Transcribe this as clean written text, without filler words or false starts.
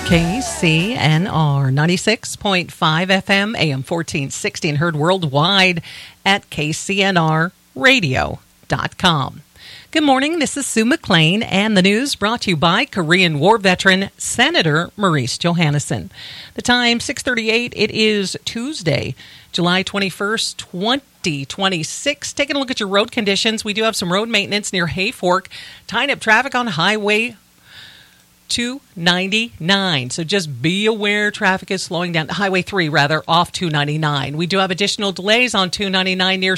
KCNR 96.5 FM, AM 1460, and heard worldwide at kcnrradio.com. Good morning, this is Sue McLean, and the news brought to you by Korean War veteran Senator Maurice Johannesson. The time, 6:38, it is Tuesday, July 21st, 2026. Taking a look at your road conditions, we do have some road maintenance near Hayfork, tying up traffic on Highway 299. So just be aware traffic is slowing down. Highway 3, rather, off 299. We do have additional delays on 299 near